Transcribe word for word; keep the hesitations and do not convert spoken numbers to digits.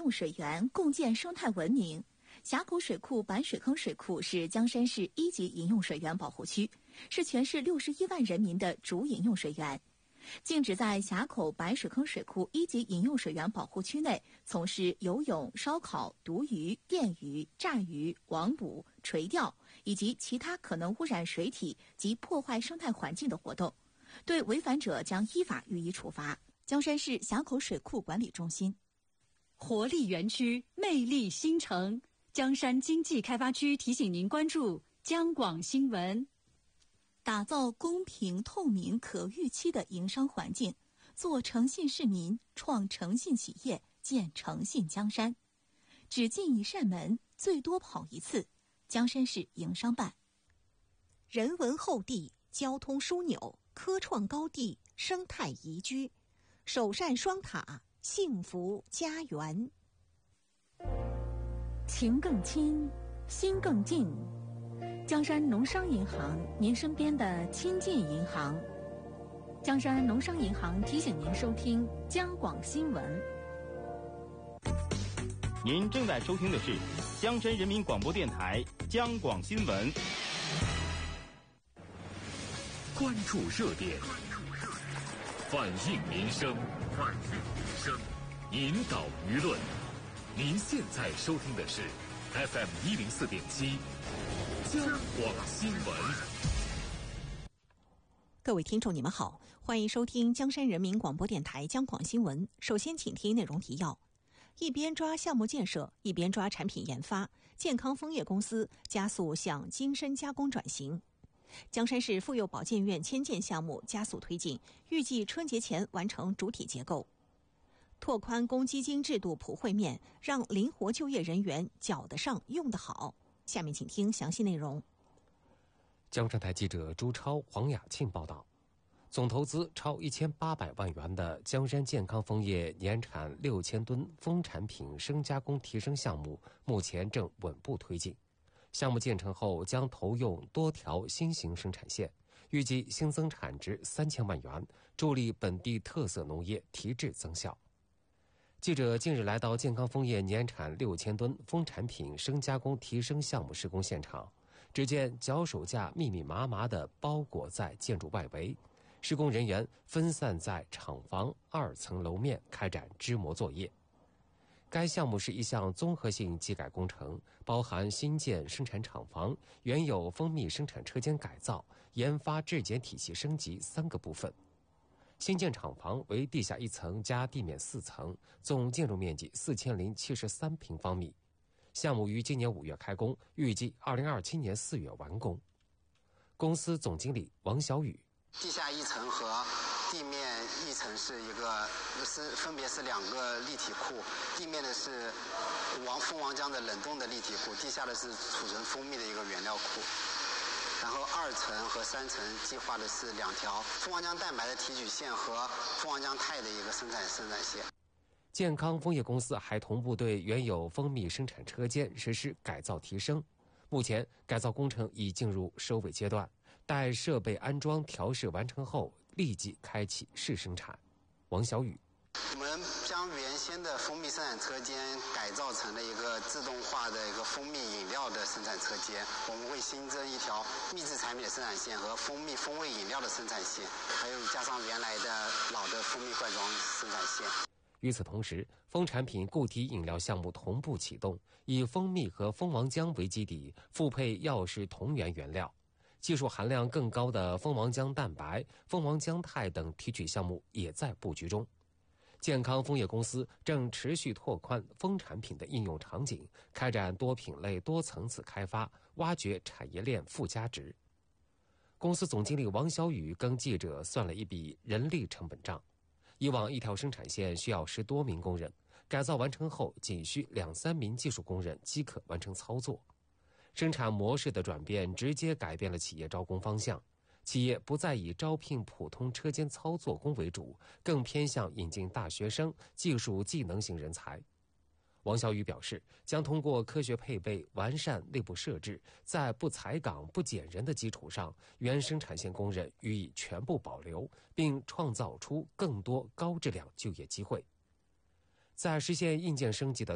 用水源，共建生态文明。峡口水库白水坑水库是江山市一级饮用水源保护区，是全市六十一万人民的主饮用水源。禁止在峡口白水坑水库一级饮用水源保护区内从事游泳、烧烤、毒鱼、电鱼、炸鱼、网捕、垂钓以及其他可能污染水体及破坏生态环境的活动，对违反者将依法予以处罚。江山市峡口水库管理中心。 活力园区，魅力新城，江山经济开发区提醒您关注江广新闻。 打造公平、透明、可预期的营商环境，做诚信市民，创诚信企业，建诚信江山。只进一扇门，最多跑一次。江山市营商办。 人文厚地，交通枢纽，科创高地，生态宜居，首善双塔，幸福家园。 情更亲，心更近。江山农商银行，您身边的亲近银行。江山农商银行提醒您收听江广新闻。 您正在收听的是江山人民广播电台江广新闻。 关注热点，反映民生，反映民生，引导舆论。您现在收听的是 F M 一零四点七。江广新闻。 各位听众你们好，欢迎收听江山人民广播电台江广新闻。首先请听内容提要。一边抓项目建设，一边抓产品研发，健康枫叶公司加速向精深加工转型。江山市妇幼保健院迁建项目加速推进，预计春节前完成主体结构。拓宽公积金制度普惠面，让灵活就业人员缴得上用得好。下面请听详细内容。 江山台记者朱超、黄雅庆报道，总投资超一千八百万元的江山健康枫叶年产六千吨蜂产品生加工提升项目，目前正稳步推进。项目建成后，将投用多条新型生产线，预计新增产值三千万元，助力本地特色农业提质增效。记者近日来到健康枫叶年产六千吨蜂产品生加工提升项目施工现场，只见脚手架密密麻麻地包裹在建筑外围，施工人员分散在厂房二层楼面开展支模作业。该项目是一项综合性技改工程，包含新建生产厂房、原有蜂蜜生产车间改造、研发质检体系升级三个部分。新建厂房为地下一层加地面四层，总建筑面积四千零七十三平方米。项目于今年五月开工，预计二零二七年四月完工。公司总经理王小雨： 地下一层和地面一层是一个是分别是两个立体库，地面的是王蜂王浆的冷冻的立体库，地下的是储存蜂蜜的一个原料库。然后二层和三层计划的是两条蜂王浆蛋白的提取线和蜂王浆肽的一个生产生产线。 健康枫叶公司还同步对原有蜂蜜生产车间实施改造提升，目前改造工程已进入收尾阶段，待设备安装调试完成后，立即开启试生产。王小雨： 我们将原先的蜂蜜生产车间改造成了一个自动化的一个蜂蜜饮料的生产车间，我们会新增一条蜜制产品的生产线和蜂蜜风味饮料的生产线，还有加上原来的老的蜂蜜罐装生产线。 与此同时，蜂产品固体饮料项目同步启动，以蜂蜜和蜂王浆为基底，复配药事同源原料。技术含量更高的蜂王浆蛋白、蜂王浆肽等提取项目也在布局中。健康枫叶公司正持续拓宽蜂产品的应用场景，开展多品类多层次开发，挖掘产业链附加值。公司总经理王小雨跟记者算了一笔人力成本账。以往一条生产线需要十多名工人，改造完成后仅需两三名技术工人即可完成操作。生产模式的转变直接改变了企业招工方向，企业不再以招聘普通车间操作工为主，更偏向引进大学生、技术技能型人才。王小雨表示，将通过科学配备、完善内部设置，在不裁岗、不减人的基础上，原生产线工人予以全部保留，并创造出更多高质量就业机会。在实现硬件升级的